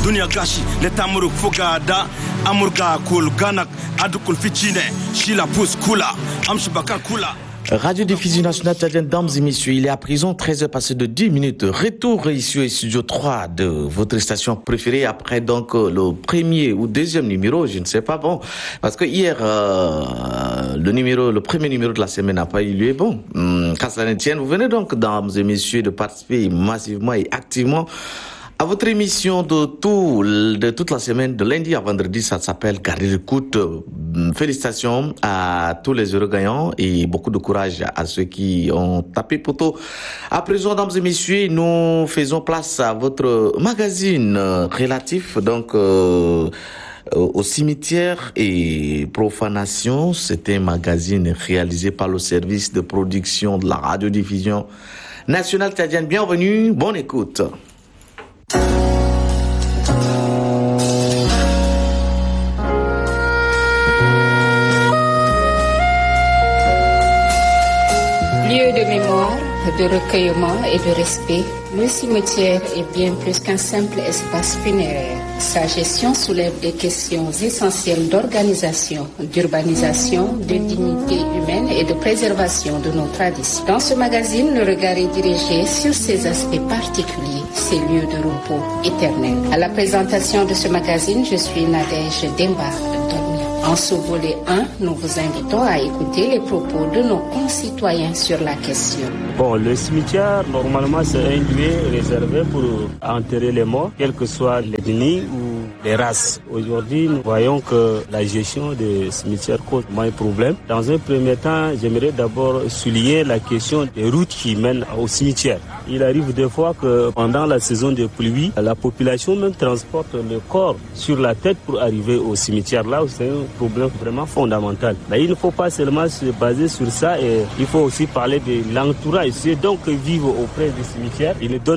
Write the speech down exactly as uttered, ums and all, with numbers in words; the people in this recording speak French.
dunia gashi le tamuru fogada amurga kul ganak adukul fichine shila pus kula amshibaka kula. Radio-diffusion nationale tchadienne, dames et messieurs, il est à présent treize heures passées de dix minutes. Retour ici au studio trois de votre station préférée après donc le premier ou deuxième numéro, je ne sais pas, bon, parce que hier, euh, le numéro, le premier numéro de la semaine n'a pas eu lieu, bon, hum, qu'à cela ne tienne, vous venez donc, dames et messieurs, de participer massivement et activement à votre émission de tout, de toute la semaine, de lundi à vendredi. Ça s'appelle Garder l'écoute. Félicitations à tous les heureux gagnants et beaucoup de courage à ceux qui ont tapé poteau. À présent, mesdames et messieurs, nous faisons place à votre magazine relatif, donc, euh, au cimetière et profanation. C'est un magazine réalisé par le service de production de la radiodiffusion nationale tchadienne. Bienvenue, bonne écoute. Lieu de mémoire, de recueillement et de respect, le cimetière est bien plus qu'un simple espace funéraire. Sa gestion soulève des questions essentielles d'organisation, d'urbanisation, de dignité humaine et de préservation de nos traditions. Dans ce magazine, le regard est dirigé sur ces aspects particuliers, ces lieux de repos éternels. À la présentation de ce magazine, je suis Nadège Demba. En ce volet un, nous vous invitons à écouter les propos de nos concitoyens sur la question. Bon, le cimetière, normalement, c'est un lieu réservé pour enterrer les morts, quelles que soient les ethnies ou les races. Aujourd'hui, nous voyons que la gestion des cimetières cause moins de problèmes. Dans un premier temps, j'aimerais d'abord souligner la question des routes qui mènent au cimetière. Il arrive des fois que pendant la saison des pluies, la population même transporte le corps sur la tête pour arriver au cimetière. Là, c'est un problème vraiment fondamental. Mais il ne faut pas seulement se baser sur ça, et il faut aussi parler de l'entourage. Ceux donc qui vivent auprès du cimetière, ils ne donnent